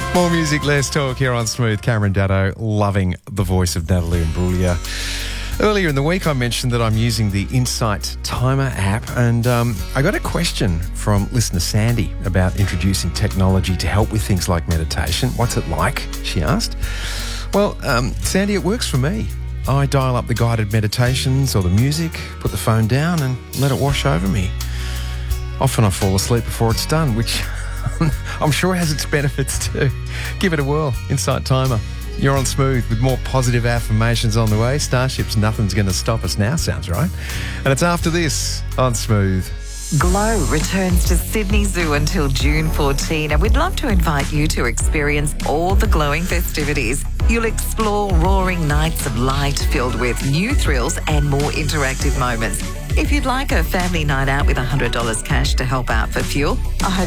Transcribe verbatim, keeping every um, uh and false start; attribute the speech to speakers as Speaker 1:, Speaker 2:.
Speaker 1: More music, less talk here on Smooth. Cameron Daddo, loving the voice of Natalie Imbruglia. Earlier in the week, I mentioned that I'm using the Insight Timer app, and um, I got a question from listener Sandy about introducing technology to help with things like meditation. What's it like? She asked. Well, um, Sandy, it works for me. I dial up the guided meditations or the music, put the phone down and let it wash over me. Often I fall asleep before it's done, which I'm sure has its benefits too. Give it a whirl. Insight Timer. You're on Smooth with more positive affirmations on the way. Starship's Nothing's Going to Stop Us Now sounds right. And it's after this on Smooth.
Speaker 2: Glow returns to Sydney Zoo until June fourteenth, and we'd love to invite you to experience all the glowing festivities. You'll explore roaring nights of light filled with new thrills and more interactive moments. If you'd like a family night out with one hundred dollars cash to help out for fuel, a